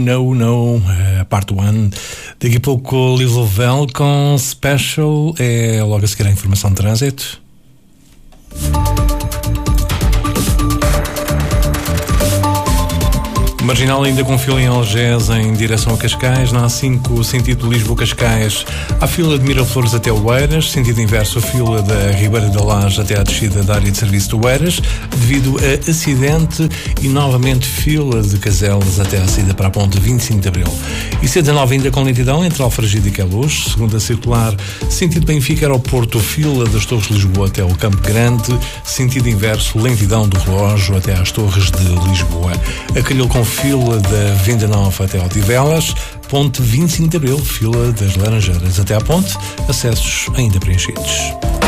No, parte 1. Daqui a pouco Live Lovell com Special, é logo a seguir a informação de trânsito. Marginal ainda com fila em Algés em direção a Cascais, na A5 sentido Lisboa-Cascais, há fila de Miraflores até Oeiras, sentido inverso a fila da Ribeira da Laje até à descida da área de serviço de Oeiras, devido a acidente, e novamente fila de Caselas até à saída para a ponte 25 de Abril. E C19 ainda com lentidão entre Alfragide e Queluz, segunda circular, sentido Benfica Aeroporto, fila das Torres de Lisboa até ao Campo Grande, sentido inverso, lentidão do relógio até às Torres de Lisboa. A Carril com fila da Venda Nova até Odivelas, ponte 25 de Abril, fila das Laranjeiras até à ponte, acessos ainda preenchidos.